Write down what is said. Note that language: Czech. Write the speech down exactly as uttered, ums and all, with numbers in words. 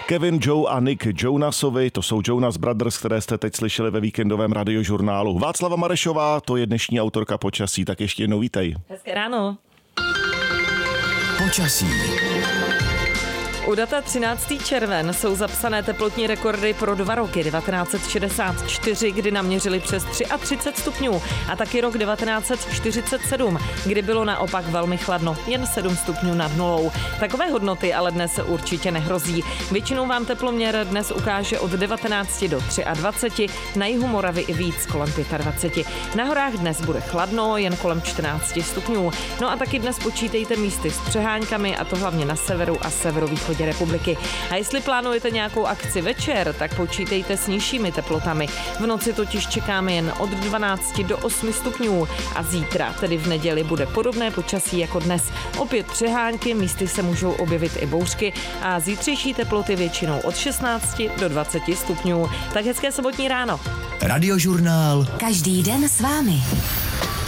Kevin, Joe a Nick Jonasovi, to jsou Jonas Brothers, které jste teď slyšeli ve víkendovém radiožurnálu. Václava Marešová, to je dnešní autorka počasí, tak ještě jednou vítej. Hezké ráno. Počasí. U data třináctého červen jsou zapsané teplotní rekordy pro dva roky. devatenáct set šedesát čtyři, kdy naměřili přes třicet tři stupňů, a taky rok devatenáct set čtyřicet sedm, kdy bylo naopak velmi chladno, jen sedm stupňů nad nulou. Takové hodnoty ale dnes se určitě nehrozí. Většinou vám teploměr dnes ukáže od devatenácti do dvaceti tři, na jihu Moravy i víc kolem dvaceti pěti. Na horách dnes bude chladno, jen kolem čtrnácti stupňů. No a taky dnes počítejte místy s přeháňkami, a to hlavně na severu a severovýchodě republiky. A jestli plánujete nějakou akci večer, tak počítejte s nižšími teplotami. V noci totiž čekáme jen od dvanácti do osmi stupňů a zítra, tedy v neděli, bude podobné počasí jako dnes. Opět přehánky, místy se můžou objevit i bouřky a zítřejší teploty většinou od šestnácti do dvaceti stupňů. Tak hezké sobotní ráno. Radiožurnál. Každý den s vámi.